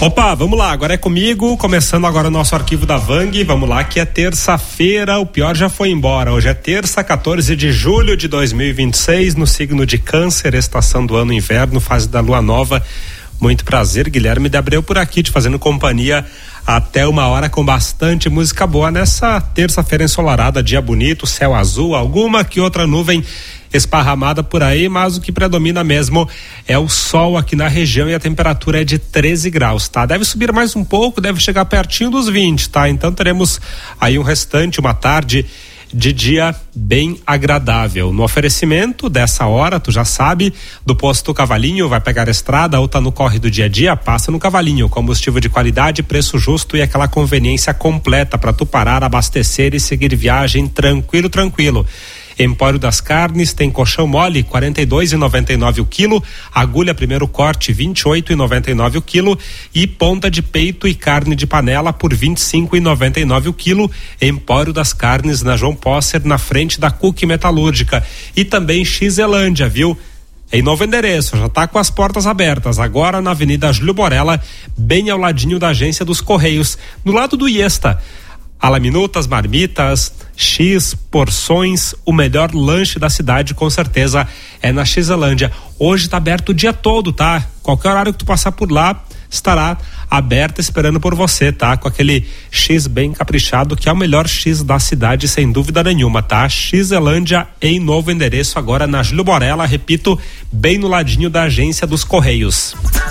Opa, vamos lá, agora é comigo, começando agora o nosso arquivo da Vang. Vamos lá, que é terça-feira, o pior já foi embora. Hoje é terça, 14 de julho de 2026, no signo de Câncer, estação do ano inverno, fase da lua nova. Muito prazer, Guilherme de Abreu por aqui, te fazendo companhia até 1h com bastante música boa nessa terça-feira ensolarada, dia bonito, céu azul, alguma que outra nuvem esparramada por aí, mas o que predomina mesmo é o sol aqui na região e a temperatura é de 13 graus, tá? Deve subir mais um pouco, deve chegar pertinho dos 20, tá? Então teremos aí uma tarde de dia bem agradável. No oferecimento dessa hora, tu já sabe, do posto Cavalinho, vai pegar a estrada ou tá no corre do dia a dia, passa no Cavalinho, combustível de qualidade, preço justo e aquela conveniência completa para tu parar, abastecer e seguir viagem tranquilo. Empório das Carnes tem colchão mole 42,99 o quilo, agulha primeiro corte 28,99 o quilo e ponta de peito e carne de panela por 25,99 o quilo. Empório das Carnes na João Posser, na frente da Cook Metalúrgica. E também Xelândia, viu? Em novo endereço, já tá com as portas abertas, agora na Avenida Júlio Borella, bem ao ladinho da agência dos Correios, no lado do Iesta. Alaminutas, marmitas, X, porções, o melhor lanche da cidade com certeza é na Xelândia. Hoje tá aberto o dia todo, tá? Qualquer horário que tu passar por lá estará aberta esperando por você, tá? Com aquele X bem caprichado, que é o melhor X da cidade sem dúvida nenhuma, tá? Xelândia em novo endereço agora na Júlio Borella, repito, bem no ladinho da agência dos Correios.